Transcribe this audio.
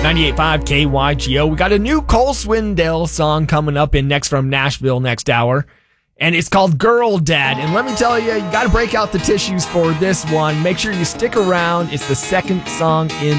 98.5 KYGO. We got a new Cole Swindell song coming up in Next from Nashville next hour. And it's called Girl Dad. And let me tell you, you got to break out the tissues for this one. Make sure you stick around. It's the second song in